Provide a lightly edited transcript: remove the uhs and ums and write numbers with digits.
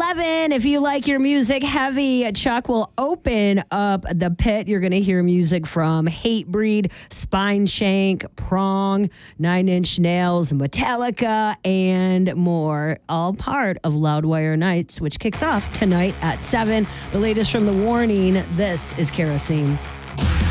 11, if you like your music heavy, Chuck will open up the pit. You're going to hear music from Hatebreed, Spineshank, Prong, Nine Inch Nails, Metallica, and more. All part of Loudwire Nights, which kicks off tonight at 7. The latest from The Warning. This is Kerosene.